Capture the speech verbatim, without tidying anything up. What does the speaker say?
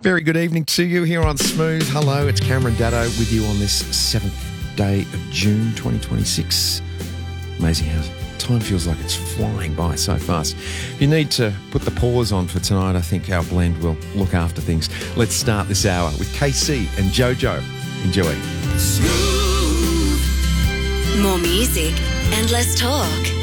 Very good evening to you here on Smooth. Hello, it's Cameron Daddo with you on this seventh day of June twenty twenty-six. Amazing how time feels like it's flying by so fast. If you need to put the pause on for tonight, I think our blend will look after things. Let's start this hour with K C and Jojo. Enjoy. Smooth. More music and less talk.